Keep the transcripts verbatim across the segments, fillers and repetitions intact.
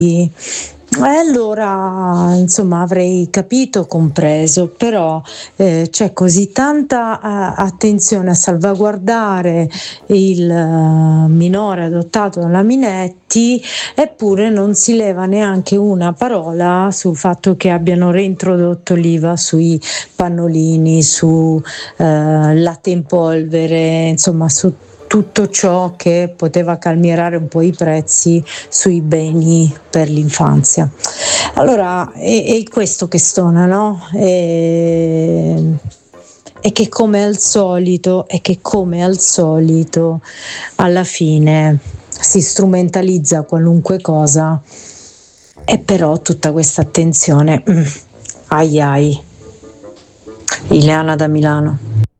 E allora, insomma, avrei capito, compreso, però eh, c'è così tanta uh, attenzione a salvaguardare il uh, minore adottato dalla Minetti, eppure non si leva neanche una parola sul fatto che abbiano reintrodotto l'I V A sui pannolini, su uh, latte in polvere, insomma, su tutto ciò che poteva calmierare un po' i prezzi sui beni per l'infanzia. Allora è, è questo che stona, no? E, e che come al solito, e che come al solito alla fine si strumentalizza qualunque cosa, e però tutta questa attenzione, mm, ai ai. Ileana da Milano.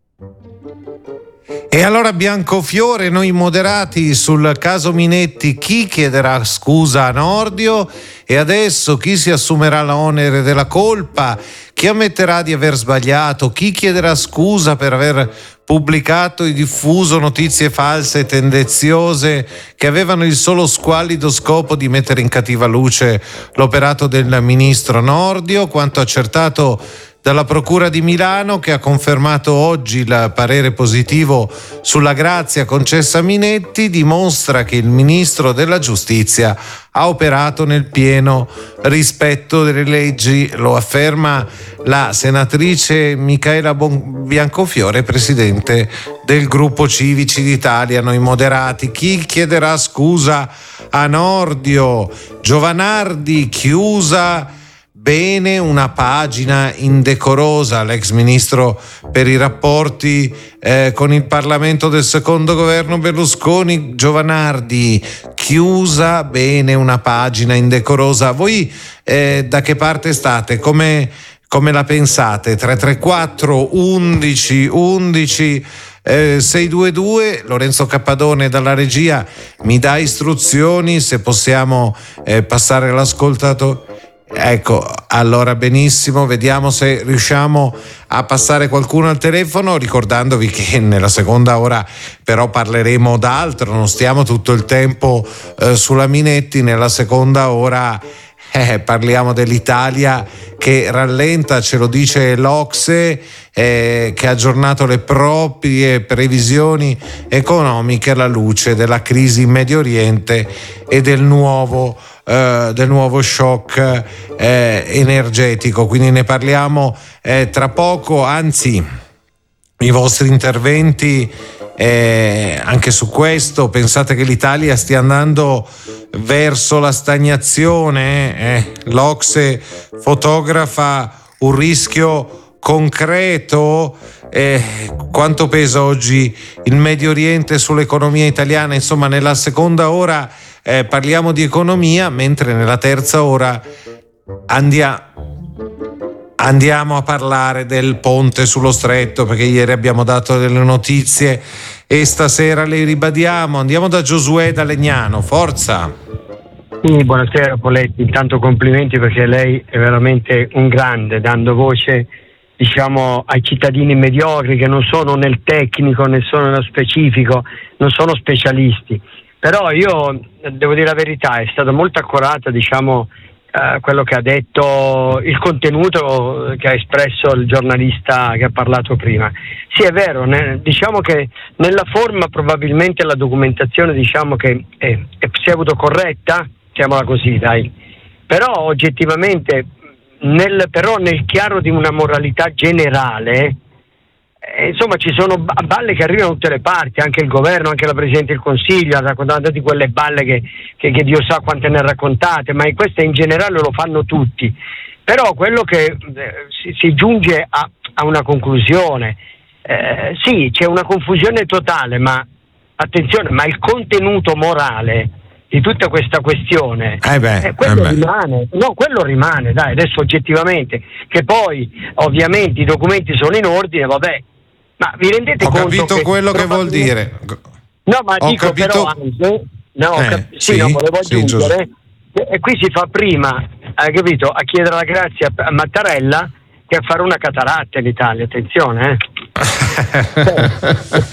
E allora Biancofiore, noi moderati sul caso Minetti, chi chiederà scusa a Nordio? E adesso chi si assumerà l'onere della colpa? Chi ammetterà di aver sbagliato? Chi chiederà scusa per aver pubblicato e diffuso notizie false e tendenziose che avevano il solo squallido scopo di mettere in cattiva luce l'operato del ministro Nordio, quanto accertato dalla Procura di Milano, che ha confermato oggi il parere positivo sulla grazia concessa a Minetti, dimostra che il ministro della Giustizia ha operato nel pieno rispetto delle leggi. Lo afferma la senatrice Micaela Biancofiore, presidente del gruppo Civici d'Italia, Noi Moderati. Chi chiederà scusa a Nordio? Giovanardi, chiusa bene una pagina indecorosa. L'ex ministro per i rapporti eh, con il Parlamento del secondo governo Berlusconi, Giovanardi, chiusa bene una pagina indecorosa. Voi eh, da che parte state? Come, come la pensate? tre tre quattro undici undici Eh, sei due due. Lorenzo Cappadone dalla regia mi dà istruzioni se possiamo eh, passare l'ascoltato. Ecco, allora benissimo, vediamo se riusciamo a passare qualcuno al telefono, ricordandovi che nella seconda ora però parleremo d'altro, non stiamo tutto il tempo eh, sulla Minetti. Nella seconda ora eh, parliamo dell'Italia che rallenta, ce lo dice l'Ocse, eh, che ha aggiornato le proprie previsioni economiche alla luce della crisi in Medio Oriente e del nuovo Uh, del nuovo shock eh, energetico. Quindi ne parliamo eh, tra poco, anzi i vostri interventi eh, anche su questo. Pensate che l'Italia stia andando verso la stagnazione? Eh? L'Ocse fotografa un rischio concreto. Eh, quanto pesa oggi il Medio Oriente sull'economia italiana? Insomma, nella seconda ora Eh, parliamo di economia, mentre nella terza ora andia, andiamo a parlare del ponte sullo stretto, perché ieri abbiamo dato delle notizie e stasera le ribadiamo. Andiamo da Giosuè da Legnano, forza. Sì, buonasera Poletti, intanto complimenti perché lei è veramente un grande, dando voce, diciamo, ai cittadini mediocri che non sono nel tecnico, né sono nello specifico, non sono specialisti. Però io devo dire la verità, è stata molto accurata, diciamo, eh, quello che ha detto, il contenuto che ha espresso il giornalista che ha parlato prima. Sì, è vero, ne, diciamo che nella forma probabilmente la documentazione, diciamo che è, è, si è avuto corretta, chiamola così, dai. Però oggettivamente, nel, però nel chiaro di una moralità generale, Eh, insomma, ci sono balle che arrivano da tutte le parti, anche il governo, anche la Presidente del Consiglio ha raccontato di quelle balle che, che, che Dio sa quante ne ha raccontate, ma in queste in generale lo fanno tutti. Però quello che eh, si, si giunge a, a una conclusione, eh, sì, c'è una confusione totale, ma attenzione, ma il contenuto morale di tutta questa questione, eh beh, eh, quello eh beh. rimane, no, quello rimane, dai, adesso oggettivamente, che poi ovviamente i documenti sono in ordine, vabbè, ma vi rendete Ho conto capito che quello che vuol dire. No, ma Ho dico capito... però anche, no, eh, cap- sì, sì, no, volevo sì, aggiungere, e qui si fa prima, hai capito, a chiedere la grazia a Mattarella che a fare una cataratta in Italia, attenzione, eh.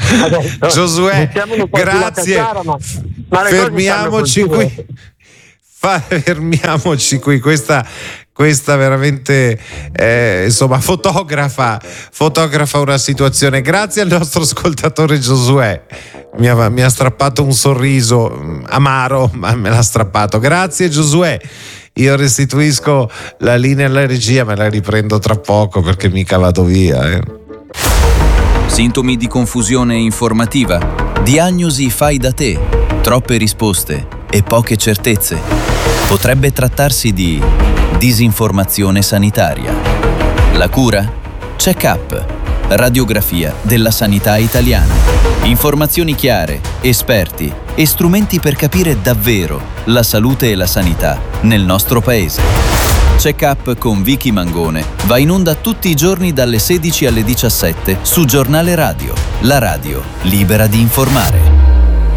Adesso, Giosuè, grazie. Cazzara, ma, ma fermiamoci qui. fa, fermiamoci qui, questa questa veramente eh, insomma fotografa fotografa una situazione. Grazie al nostro ascoltatore Giosuè, mi ha, mi ha strappato un sorriso amaro, ma me l'ha strappato. Grazie Giosuè. Io restituisco la linea alla regia, me la riprendo tra poco perché mica vado via eh. Sintomi di confusione informativa, diagnosi fai da te, troppe risposte e poche certezze. Potrebbe trattarsi di disinformazione sanitaria. La cura? Check-up, radiografia della sanità italiana. Informazioni chiare, esperti e strumenti per capire davvero la salute e la sanità nel nostro paese. Check-up con Vicky Mangone va in onda tutti i giorni dalle sedici alle diciassette su Giornale Radio, la radio libera di informare.